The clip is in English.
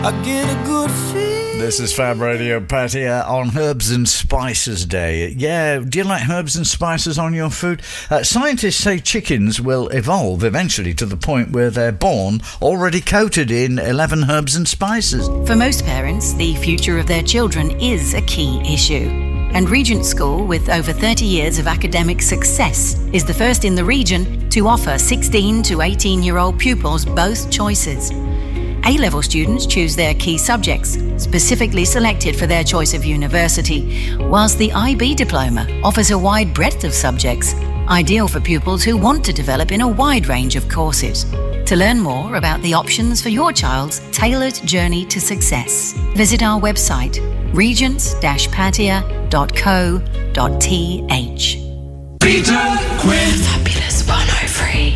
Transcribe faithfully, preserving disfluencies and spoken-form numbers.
I get a good feel. This is Fab Radio, Patty, uh, on Herbs and Spices Day. Yeah, do you like herbs and spices on your food? Uh, scientists say chickens will evolve eventually to the point where they're born already coated in eleven herbs and spices. For most parents, the future of their children is a key issue. And Regent School, with over thirty years of academic success, is the first in the region to offer sixteen to eighteen-year-old pupils both choices. A-level students choose their key subjects, specifically selected for their choice of university, whilst the I B diploma offers a wide breadth of subjects, ideal for pupils who want to develop in a wide range of courses. To learn more about the options for your child's tailored journey to success, visit our website, regents dash patia dot co dot t h. Peter Quinn. Fabulous one oh three.